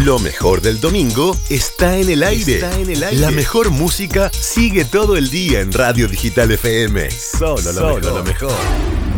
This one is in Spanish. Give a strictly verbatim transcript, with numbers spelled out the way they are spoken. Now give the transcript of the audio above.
Lo mejor del domingo está en el aire. Está en el aire. La mejor música sigue todo el día en Radio Digital F M. Solo lo, Solo mejor. lo mejor.